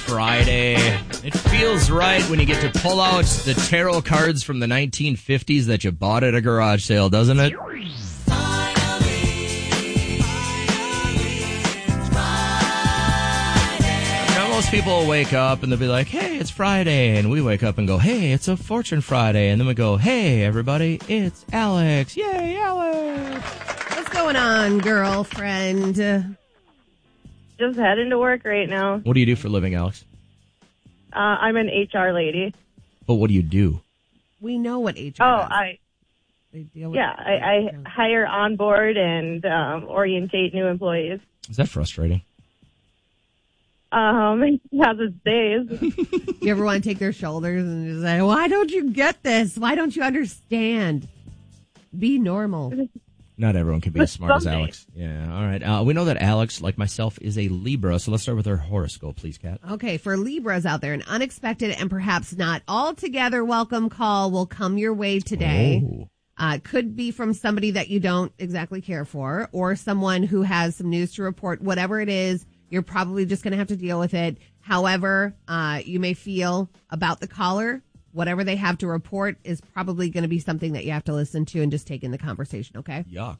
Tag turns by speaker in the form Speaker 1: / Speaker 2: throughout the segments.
Speaker 1: Friday. It feels right when you get to pull out the tarot cards from the 1950s that you bought at a garage sale, doesn't it? Most people will wake up and they'll be like, hey, it's Friday. And we wake up and go, hey, it's a Fortune Friday. And then we go, hey, everybody, it's Alex. Yay, Alex.
Speaker 2: What's going on, girlfriend?
Speaker 3: Just heading to work right now.
Speaker 1: What do you do for a living, Alex?
Speaker 3: I'm an HR lady.
Speaker 1: But what do you do?
Speaker 2: We know what HR is.
Speaker 3: I hire, onboard, and orientate new employees.
Speaker 1: Is that frustrating?
Speaker 3: Yeah, these days.
Speaker 2: You ever want to take their shoulders and just say, why don't you get this? Why don't you understand? Be normal.
Speaker 1: Not everyone can be as smart as Alex. Yeah, all right. We know that Alex, like myself, is a Libra, so let's start with her horoscope, please, Kat.
Speaker 2: Okay, for Libras out there, an unexpected and perhaps not altogether welcome call will come your way today. Could be from somebody that you don't exactly care for, or someone who has some news to report. Whatever it is, you're probably just going to have to deal with it. However, you may feel about the caller, whatever they have to report is probably going to be something that you have to listen to and just take in the conversation, okay?
Speaker 1: Yuck.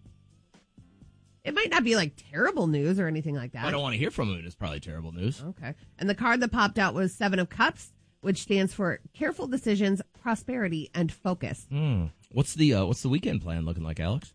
Speaker 2: It might not be like terrible news or anything like that.
Speaker 1: I don't want to hear from him. It's probably terrible news.
Speaker 2: Okay. And the card that popped out was 7 of Cups, which stands for careful decisions, prosperity, and focus.
Speaker 1: What's the weekend plan looking like, Alex?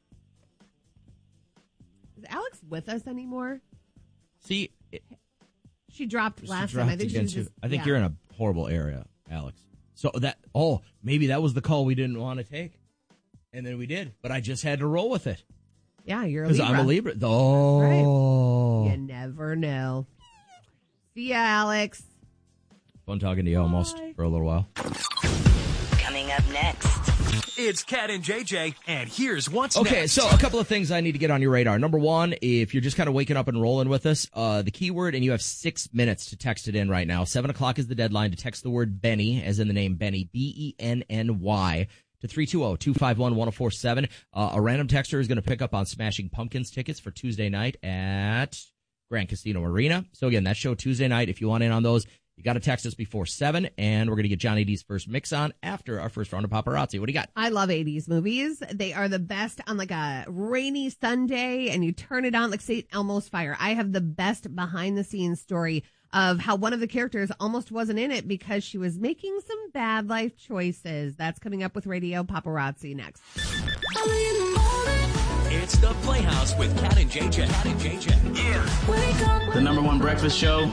Speaker 2: Is Alex with us anymore?
Speaker 1: See,
Speaker 2: she dropped last time. I think
Speaker 1: you're in a horrible area, Alex. So maybe that was the call we didn't want to take, and then we did. But I just had to roll with it.
Speaker 2: Yeah, you're a Libra.
Speaker 1: Because I'm a Libra. Oh,
Speaker 2: right. You never know. See ya, Alex.
Speaker 1: Fun talking to you almost for a little while.
Speaker 4: Coming up next.
Speaker 5: It's Kat and JJ, and here's what's
Speaker 1: next.
Speaker 5: Okay,
Speaker 1: so a couple of things I need to get on your radar. Number one, if you're just kind of waking up and rolling with us, the keyword, and you have 6 minutes to text it in right now. 7 o'clock is the deadline to text the word Benny, as in the name Benny, Benny, to 320-251-1047. A random texter is going to pick up on Smashing Pumpkins tickets for Tuesday night at Grand Casino Arena. So again, that show Tuesday night. If you want in on those, you got to text us before 7, and we're going to get Johnny D's first mix on after our first round of paparazzi. What do you got?
Speaker 2: I love 80s movies. They are the best on like a rainy Sunday, and you turn it on like St. Elmo's Fire. I have the best behind-the-scenes story of how one of the characters almost wasn't in it because she was making some bad life choices. That's coming up with Radio Paparazzi next.
Speaker 5: It's The Playhouse with Kat and JJ.
Speaker 6: Yeah. The number one breakfast show.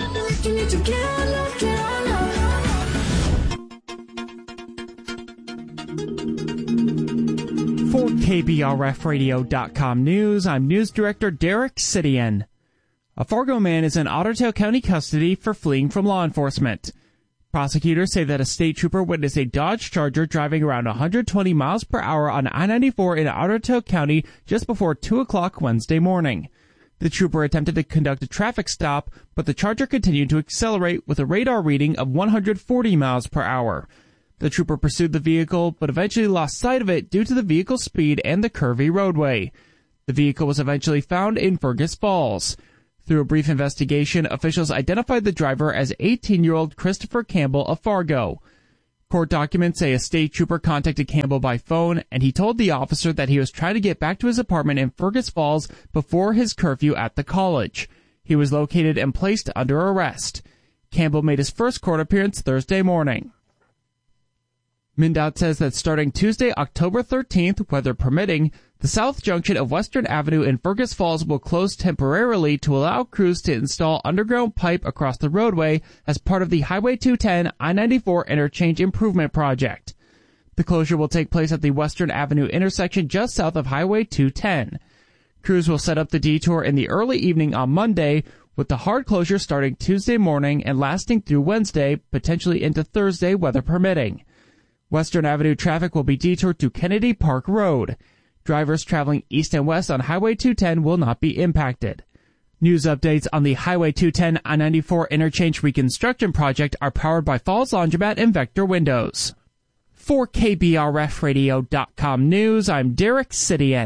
Speaker 7: For KBRFradio.com News, I'm News Director Derek Sidian. A Fargo man is in Otter Tail County custody for fleeing from law enforcement. Prosecutors say that a state trooper witnessed a Dodge Charger driving around 120 miles per hour on I-94 in Otter Tail County just before 2 o'clock Wednesday morning. The trooper attempted to conduct a traffic stop, but the Charger continued to accelerate with a radar reading of 140 miles per hour. The trooper pursued the vehicle, but eventually lost sight of it due to the vehicle's speed and the curvy roadway. The vehicle was eventually found in Fergus Falls. Through a brief investigation, officials identified the driver as 18-year-old Christopher Campbell of Fargo. Court documents say a state trooper contacted Campbell by phone, and he told the officer that he was trying to get back to his apartment in Fergus Falls before his curfew at the college. He was located and placed under arrest. Campbell made his first court appearance Thursday morning. MnDOT says that starting Tuesday, October 13th, weather permitting, the south junction of Western Avenue in Fergus Falls will close temporarily to allow crews to install underground pipe across the roadway as part of the Highway 210 I-94 interchange improvement project. The closure will take place at the Western Avenue intersection just south of Highway 210. Crews will set up the detour in the early evening on Monday, with the hard closure starting Tuesday morning and lasting through Wednesday, potentially into Thursday, weather permitting. Western Avenue traffic will be detoured to Kennedy Park Road. Drivers traveling east and west on Highway 210 will not be impacted. News updates on the Highway 210 I-94 interchange reconstruction project are powered by Falls Laundromat and Vector Windows. For KBRFradio.com News, I'm Derek Sidian.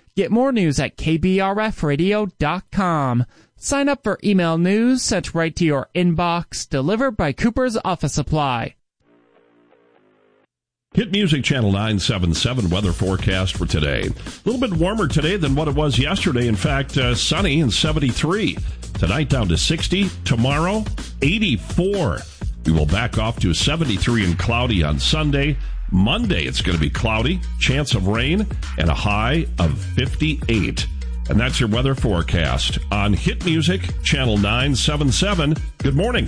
Speaker 7: Get more news at kbrfradio.com. Sign up for email news sent right to your inbox, delivered by Cooper's Office Supply.
Speaker 6: Hit Music Channel 977 weather forecast for today. A little bit warmer today than what it was yesterday. In fact, sunny and 73. Tonight down to 60. Tomorrow, 84. We will back off to 73 and cloudy on Sunday. Monday, it's going to be cloudy, chance of rain, and a high of 58. And that's your weather forecast on Hit Music Channel 977. Good morning.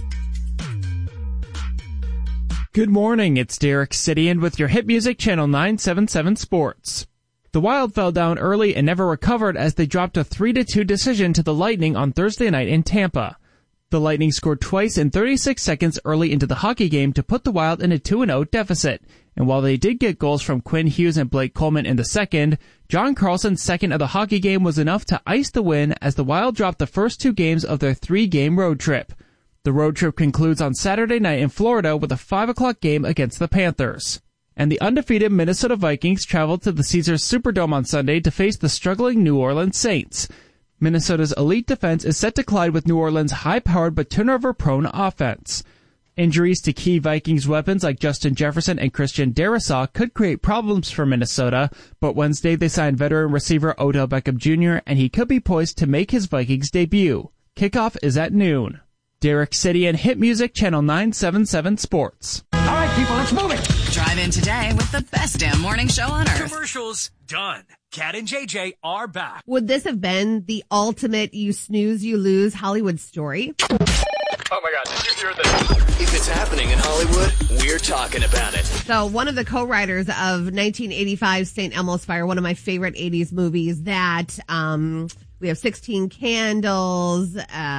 Speaker 7: Good morning, it's Derek Sidian with your Hit Music Channel 977 Sports. The Wild fell down early and never recovered as they dropped a 3-2 decision to the Lightning on Thursday night in Tampa. The Lightning scored twice in 36 seconds early into the hockey game to put the Wild in a 2-0 deficit. And while they did get goals from Quinn Hughes and Blake Coleman in the second, John Carlson's second of the hockey game was enough to ice the win as the Wild dropped the first 2 games of their 3-game road trip. The road trip concludes on Saturday night in Florida with a 5 o'clock game against the Panthers. And the undefeated Minnesota Vikings traveled to the Caesars Superdome on Sunday to face the struggling New Orleans Saints. Minnesota's elite defense is set to collide with New Orleans' high-powered but turnover-prone offense. Injuries to key Vikings weapons like Justin Jefferson and Christian Darrisaw could create problems for Minnesota, but Wednesday they signed veteran receiver Odell Beckham Jr., and he could be poised to make his Vikings debut. Kickoff is at noon. Derek Sidian, Hit Music, Channel 977 Sports.
Speaker 8: All right, people, let's move it.
Speaker 9: Drive in today with the best damn morning show on earth.
Speaker 5: Commercials done. Cat and JJ are back.
Speaker 2: Would this have been the ultimate you snooze, you lose Hollywood story?
Speaker 10: Oh my God, did you hear this? If it's happening in Hollywood, we're talking about it.
Speaker 2: So one of the co-writers of 1985's St. Elmo's Fire, one of my favorite 80s movies that, we have 16 Candles,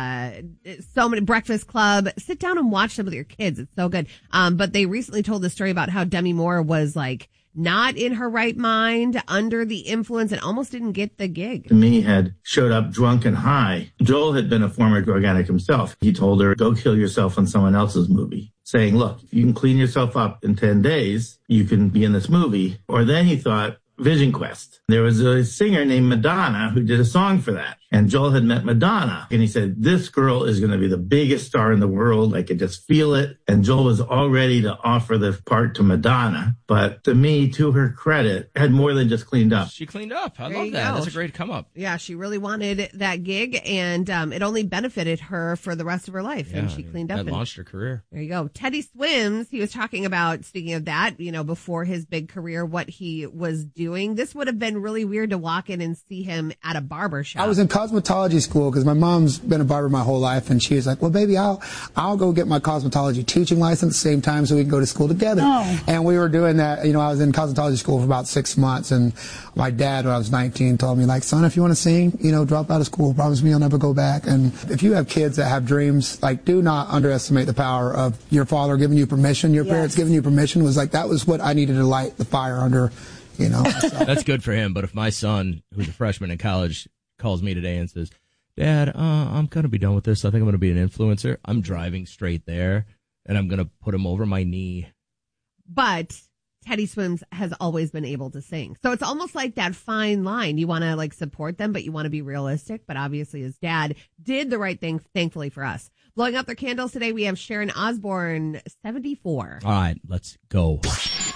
Speaker 2: so many Breakfast Club. Sit down and watch them with your kids. It's so good. But they recently told the story about how Demi Moore was like not in her right mind, under the influence, and almost didn't get the gig.
Speaker 11: Demi had showed up drunk and high. Joel had been a former drug addict himself. He told her, go kill yourself on someone else's movie, saying, look, if you can clean yourself up in 10 days, you can be in this movie. Or then he thought, Vision Quest. There was a singer named Madonna who did a song for that. And Joel had met Madonna. And he said, this girl is going to be the biggest star in the world. I could just feel it. And Joel was all ready to offer the part to Madonna. But to me, to her credit, had more than just cleaned up.
Speaker 1: She cleaned up. I
Speaker 2: There
Speaker 1: love
Speaker 2: you
Speaker 1: that.
Speaker 2: go.
Speaker 1: That's a great come up.
Speaker 2: Yeah, she really wanted that gig, and it only benefited her for the rest of her life. And she cleaned up.
Speaker 1: That launched her career.
Speaker 2: There you go. Teddy Swims, he was talking about, speaking of that, you know, before his big career, what he was doing. This would have been really weird to walk in and see him at a barber shop.
Speaker 12: I was in cosmetology school because my mom's been a barber my whole life, and she was like, well, baby, I'll go get my cosmetology teaching license at the same time so we can go to school together.
Speaker 13: Oh.
Speaker 12: And we were doing that. You know, I was in cosmetology school for about 6 months, and my dad, when I was 19, told me, like, son, if you want to sing, you know, drop out of school. Promise me you'll never go back. And if you have kids that have dreams, like, do not underestimate the power of your father giving you permission, your parents giving you permission. Was like, that was what I needed to light the fire under, you know. So.
Speaker 1: That's good for him. But if my son, who's a freshman in college, calls me today and says, Dad, I'm going to be done with this. I think I'm going to be an influencer. I'm driving straight there, and I'm going to put him over my knee.
Speaker 2: But Teddy Swims has always been able to sing. So it's almost like that fine line. You want to like support them, but you want to be realistic. But obviously his dad did the right thing, thankfully for us. Blowing out their candles today, we have Sharon Osbourne, 74.
Speaker 1: All right, let's go.